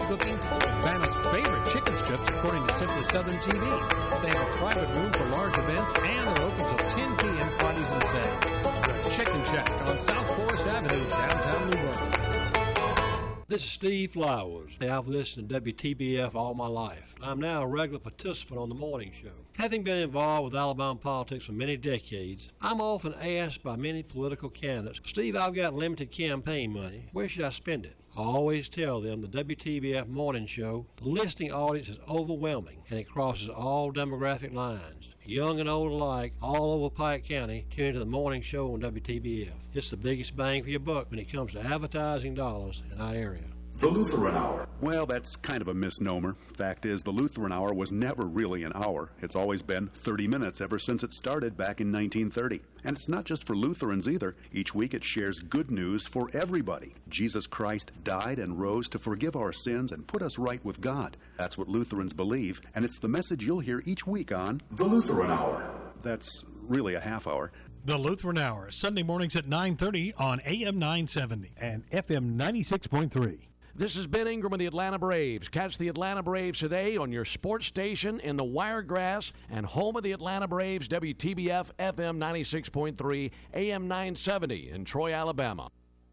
cooking Banna's favorite chicken strips, according to Simply Southern TV. They have a private room for large events, and they're open till 10 p.m. Fridays and Saturdays. The Chicken Shack on South Forest Avenue, downtown New Bern. This is Steve Flowers. I've listened to WTBF all my life. I'm now a regular participant on the morning show. Having been involved with Alabama politics for many decades, I'm often asked by many political candidates, Steve, I've got limited campaign money. Where should I spend it? I always tell them the WTBF morning show, the listening audience is overwhelming, and it crosses all demographic lines. Young and old alike, all over Pike County, tune into the morning show on WTBF. It's the biggest bang for your buck when it comes to advertising dollars in our area. The Lutheran Hour. Well, that's kind of a misnomer. Fact is, the Lutheran Hour was never really an hour. It's always been 30 minutes ever since it started back in 1930. And it's not just for Lutherans either. Each week it shares good news for everybody. Jesus Christ died and rose to forgive our sins and put us right with God. That's what Lutherans believe, and it's the message you'll hear each week on The Lutheran Hour. That's really a half hour. The Lutheran Hour, Sunday mornings at 9:30 on AM 970 and FM 96.3. This is Ben Ingram of the Atlanta Braves. Catch the Atlanta Braves today on your sports station in the Wiregrass and home of the Atlanta Braves, WTBF FM 96.3, AM 970 in Troy, Alabama.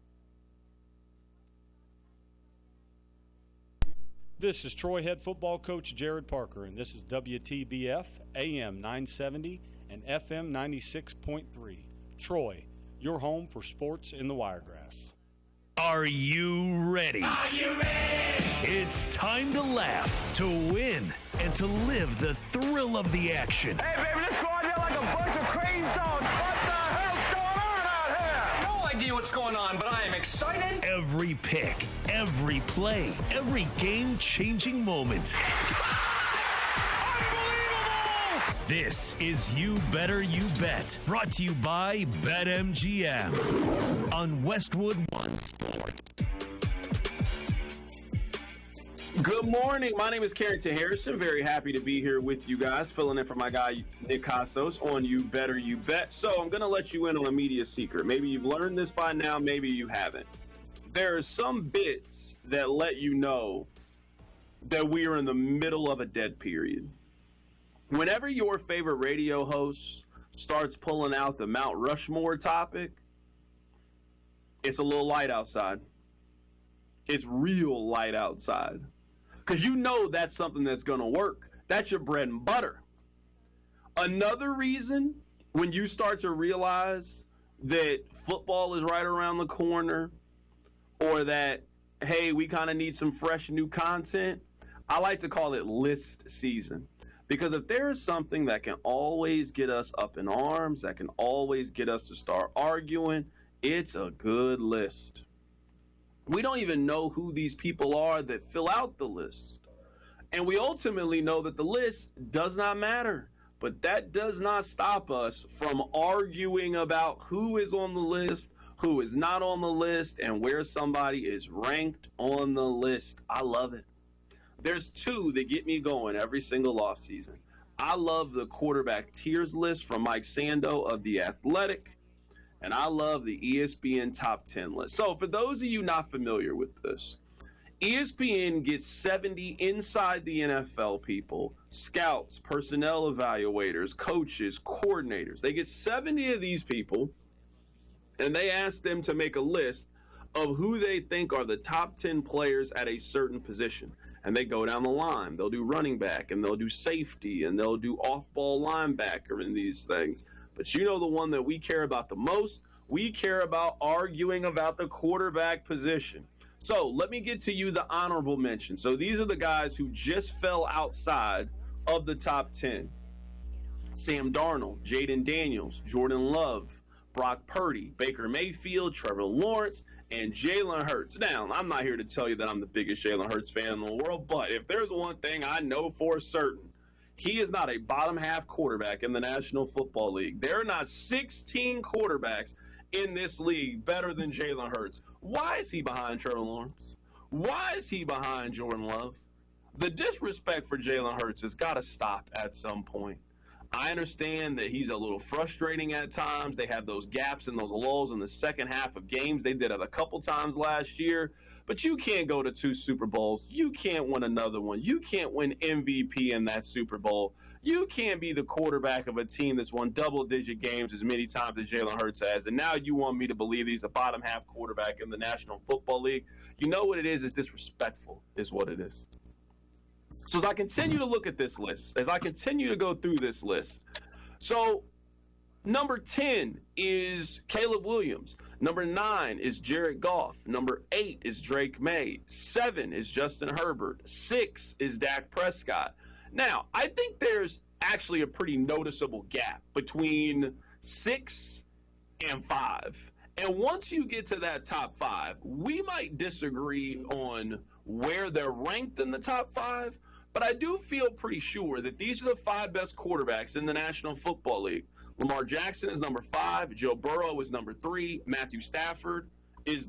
This is Troy head football coach Jared Parker, and this is WTBF AM 970 and FM 96.3. Troy, your home for sports in the Wiregrass. Are you ready? Are you ready? It's time to laugh, to win, and to live the thrill of the action. Hey, baby, let's go out there like a bunch of crazy dogs. What the hell's going on out here? No idea what's going on, but I am excited. Every pick, every play, every game-changing moment. This is You Better You Bet, brought to you by BetMGM on Westwood One Sports. Good morning. My name is Carrington Harrison. Very happy to be here with you guys, filling in for my guy Nick Costos on You Better You Bet. So I'm going to let you in on a media secret. Maybe you've learned this by now, maybe you haven't. There are some bits that let you know that we are in the middle of a dead period. Whenever your favorite radio host starts pulling out the Mount Rushmore topic, it's a little light outside. It's real light outside. Because you know that's something that's going to work. That's your bread and butter. Another reason, when you start to realize that football is right around the corner, or that, hey, we kind of need some fresh new content, I like to call it list season. Because if there is something that can always get us up in arms, that can always get us to start arguing, it's a good list. We don't even know who these people are that fill out the list. And we ultimately know that the list does not matter. But that does not stop us from arguing about who is on the list, who is not on the list, and where somebody is ranked on the list. I love it. There's two that get me going every single offseason. I love the quarterback tiers list from Mike Sando of The Athletic, and I love the ESPN top 10 list. So for those of you not familiar with this, ESPN gets 70 inside the NFL people, scouts, personnel evaluators, coaches, coordinators. They get 70 of these people, and they ask them to make a list of who they think are the top 10 players at a certain position. And they go down the line. They'll do running back, and they'll do safety, and they'll do off-ball linebacker and these things. But you know the one that we care about the most? We care about arguing about the quarterback position. So let me get to you the honorable mention. So these are the guys who just fell outside of the top 10. Sam Darnold, Jaden Daniels, Jordan Love, Brock Purdy, Baker Mayfield, Trevor Lawrence, and Jalen Hurts. Now, I'm not here to tell you that I'm the biggest Jalen Hurts fan in the world, but if there's one thing I know for certain, he is not a bottom half quarterback in the National Football League. There are not 16 quarterbacks in this league better than Jalen Hurts. Why is he behind Trevor Lawrence? Why is he behind Jordan Love? The disrespect for Jalen Hurts has got to stop at some point. I understand that he's a little frustrating at times. They have those gaps and those lulls in the second half of games. They did it a couple times last year. But you can't go to 2 Super Bowls. You can't win another one. You can't win MVP in that Super Bowl. You can't be the quarterback of a team that's won double-digit games as many times as Jalen Hurts has. And now you want me to believe he's a bottom-half quarterback in the National Football League. You know what it is? It's disrespectful is what it is. So as I continue to look at this list, as I continue to go through this list, so number 10 is Caleb Williams. Number 9 is Jared Goff. Number 8 is Drake May. 7 is Justin Herbert. 6 is Dak Prescott. Now, I think there's actually a pretty noticeable gap between 6 and 5. And once you get to that top 5, we might disagree on where they're ranked in the top 5, but I do feel pretty sure that these are the 5 best quarterbacks in the National Football League. Lamar Jackson is number 5. Joe Burrow is number 3. Matthew Stafford is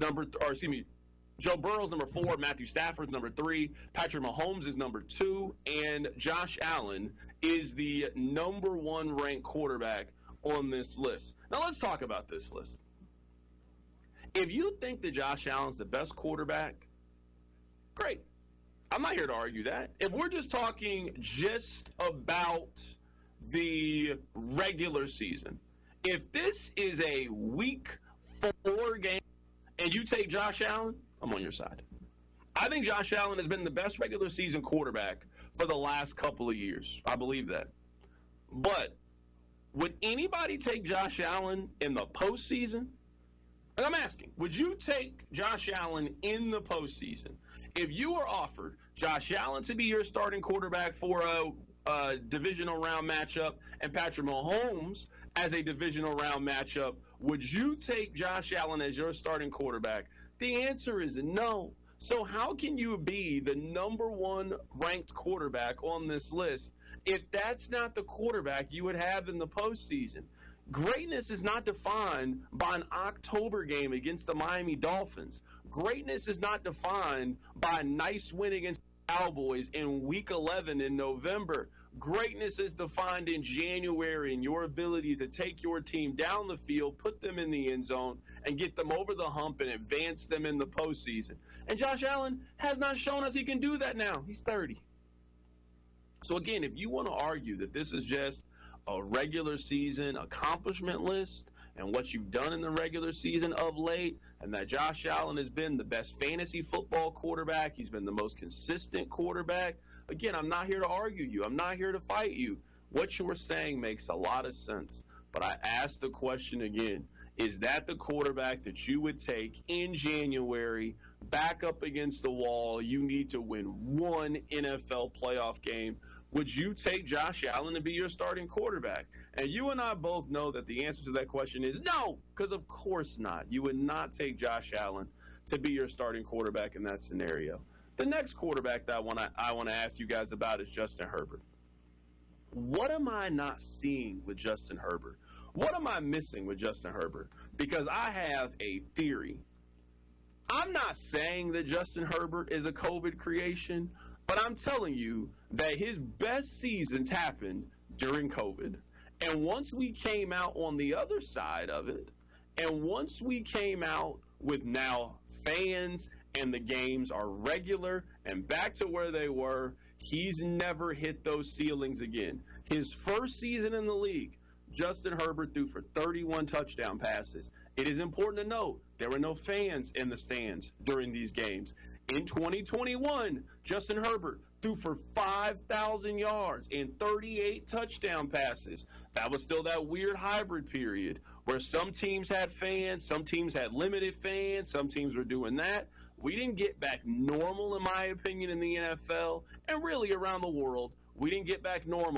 Joe Burrow's number 4. Matthew Stafford's number 3. Patrick Mahomes is number 2. And Josh Allen is the number 1 ranked quarterback on this list. Now let's talk about this list. If you think that Josh Allen's the best quarterback, great. I'm not here to argue that. If we're just talking just about the regular season, if this is a week 4 game and you take Josh Allen, I'm on your side. I think Josh Allen has been the best regular season quarterback for the last couple of years. I believe that. But would anybody take Josh Allen in the postseason? And I'm asking, would you take Josh Allen in the postseason? If you were offered Josh Allen to be your starting quarterback for a divisional round matchup and Patrick Mahomes as a divisional round matchup, would you take Josh Allen as your starting quarterback? The answer is no. So how can you be the number 1 ranked quarterback on this list if that's not the quarterback you would have in the postseason? Greatness is not defined by an October game against the Miami Dolphins. Greatness is not defined by a nice win against the Cowboys in Week 11 in November. Greatness is defined in January in your ability to take your team down the field, put them in the end zone, and get them over the hump and advance them in the postseason. And Josh Allen has not shown us he can do that now. He's 30. So again, if you want to argue that this is just a regular season accomplishment list and what you've done in the regular season of late, and that Josh Allen has been the best fantasy football quarterback, he's been the most consistent quarterback, again, I'm not here to argue you. I'm not here to fight you. What you're saying makes a lot of sense. But I ask the question again, is that the quarterback that you would take in January, back up against the wall, you need to win 1 NFL playoff game? Would you take Josh Allen to be your starting quarterback? And you and I both know that the answer to that question is no, because of course not. You would not take Josh Allen to be your starting quarterback in that scenario. The next quarterback that I want to ask you guys about is Justin Herbert. What am I not seeing with Justin Herbert? What am I missing with Justin Herbert? Because I have a theory. I'm not saying that Justin Herbert is a COVID creation, but I'm telling you that his best seasons happened during COVID. And once we came out on the other side of it, and once we came out with now fans and the games are regular and back to where they were, he's never hit those ceilings again. His first season in the league, Justin Herbert threw for 31 touchdown passes. It is important to note there were no fans in the stands during these games. In 2021, Justin Herbert threw for 5,000 yards and 38 touchdown passes. That was still that weird hybrid period where some teams had fans, some teams had limited fans, some teams were doing that. We didn't get back normal, in my opinion, in the NFL, and really around the world. We didn't get back normal